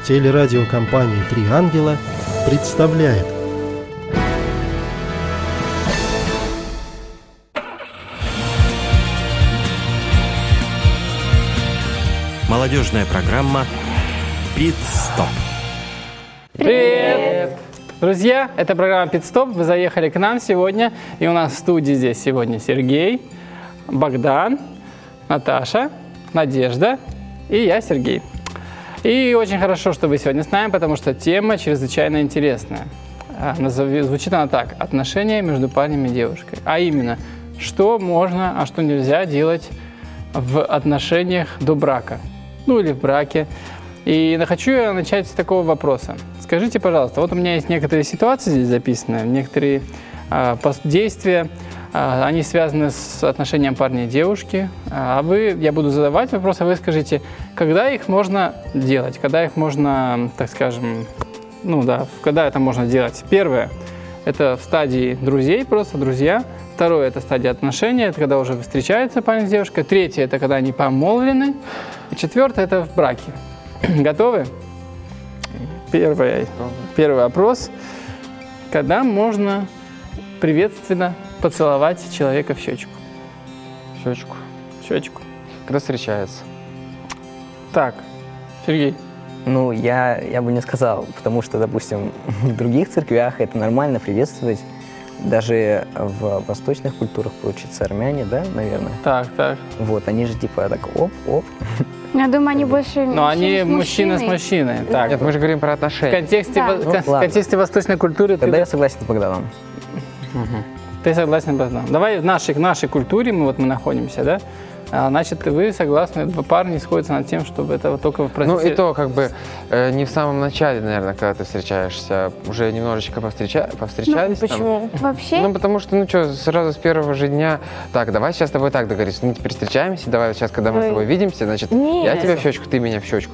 Телерадиокомпания «Три ангела» представляет. Молодежная программа «Пит-стоп». Привет! Друзья, это программа «Пит-стоп». Вы заехали к нам сегодня, и у нас в студии здесь сегодня Сергей, Богдан, Наташа, Надежда и я, Сергей. И очень хорошо, что вы сегодня с нами, потому что тема чрезвычайно интересная. Звучит она так: отношения между парнем и девушкой. А именно, что можно, а что нельзя делать в отношениях до брака. Ну или в браке. И хочу я начать с такого вопроса. Скажите, пожалуйста, вот у меня есть некоторые ситуации здесь записаны, некоторые действия, они связаны с отношением парня и девушки. Я буду задавать вопросы, а вы скажите, когда их можно делать, когда их можно, так скажем, когда это можно делать. Первое – это в стадии друзей, просто друзья. Второе – это стадия отношений, это когда уже встречаются парень с девушкой. Третье – это когда они помолвлены. И четвертое – это в браке. Готовы? Первый вопрос. Когда можно приветственно поцеловать человека в щечку? Щечку. Щечку. Когда встречаются. Так, Сергей. Ну, я бы не сказал, потому что, допустим, в других церквях это нормально приветствовать. Даже в восточных культурах, получится, армяне, да, наверное? Так. Вот, они же типа так оп-оп. Я думаю, они больше Но они мужчина с мужчиной. Так. Нет, мы же говорим про В отношения. контексте восточной культуры... Тогда я согласен с Богданом. Ты согласен, Богдан? Давай в нашей культуре, мы находимся, да? Значит, вы согласны, два парня сходятся над тем, чтобы это только в процессе... Ну и то, не в самом начале, наверное, когда ты встречаешься, уже немножечко повстречались. Почему? Вообще? Потому что, сразу с первого же дня, так, давай сейчас с тобой так договоримся, мы теперь встречаемся, давай сейчас, когда мы с тобой видимся, значит, я тебя в щечку, ты меня в щечку.